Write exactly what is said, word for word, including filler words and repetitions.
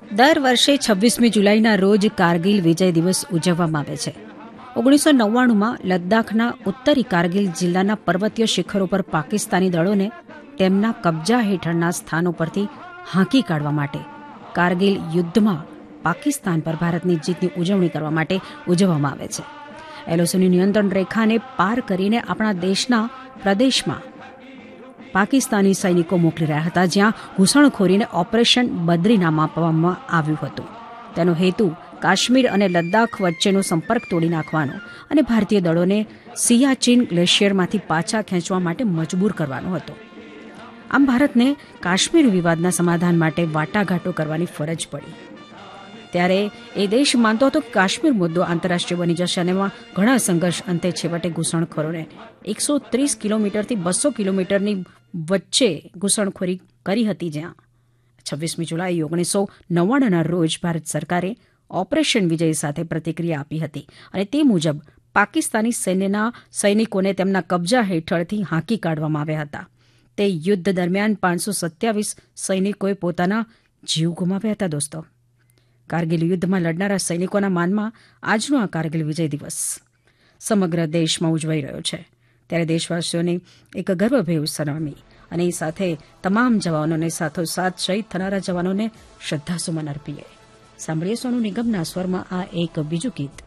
દર વર્ષે છવ્વીસમી જુલાઈના રોજ કારગિલ વિજય દિવસ ઉજવવામાં આવે છે. ઓગણીસો નવ્વાણુંમાં લદ્દાખના ઉત્તરી કારગિલ જિલ્લાના પર્વતીય શિખરો પર પાકિસ્તાની દળોને તેમના કબજા હેઠળના સ્થાનો પરથી હાંકી કાઢવા માટે કારગિલ યુદ્ધમાં પાકિસ્તાન પર ભારતની જીતની ઉજવણી કરવા માટે ઉજવવામાં આવે છે. એલઓસીની નિયંત્રણ રેખાને પાર કરીને આપણા દેશના પ્રદેશમાં પાકિસ્તાની સૈનિકો મોકલી રહ્યા હતા, જ્યાં ઘૂસણખોરીને ઓપરેશન બદ્રી નામ આપવામાં આવ્યું હતું. તેનો હેતુ કાશ્મીર અને લદ્દાખ વચ્ચેનો સંપર્ક તોડી નાખવાનો અને ભારતીય દળોને સિયાચીન ગ્લેશિયરમાંથી પાછા ખેંચવા માટે મજબૂર કરવાનો હતો. આમ ભારતને કાશ્મીર વિવાદના સમાધાન માટે વાટાઘાટો કરવાની ફરજ પડી. ત્યારે એ દેશ માનતો હતો કે કાશ્મીર મુદ્દો આંતરરાષ્ટ્રીય બની જશે અને એમાં ઘણા સંઘર્ષ અંતે છેવટે ઘૂસણખોરોને એકસો ત્રીસ કિલોમીટરથી બસો કિલોમીટરની વચ્ચે ઘૂસણખોરી કરી હતી, જ્યાં છવ્વીસમી જુલાઈ ઓગણીસો નવ્વાણુંના રોજ ભારત સરકારે ઓપરેશન વિજય સાથે પ્રતિક્રિયા આપી હતી અને તે મુજબ પાકિસ્તાની સૈન્યના સૈનિકોને તેમના કબજા હેઠળથી હાંકી કાઢવામાં આવ્યા હતા. તે યુદ્ધ દરમિયાન પાંચસો સત્યાવીસ સૈનિકોએ પોતાના જીવ ગુમાવ્યા હતા. દોસ્તો, કારગિલ યુદ્ધમાં લડનારા સૈનિકોના માનમાં આજનો આ કારગિલ વિજય દિવસ સમગ્ર દેશમાં ઉજવાઈ રહ્યો છે. ત્યારે દેશવાસીઓને એક ગર્વભેર સલામી અને એ સાથે તમામ જવાનોને સાથોસાથ શહીદ થનારા જવાનોને શ્રદ્ધાસુમન અર્પીએ. સાંભળીએ સોનુ નિગમના સ્વરમાં આ એક બીજું ગીત.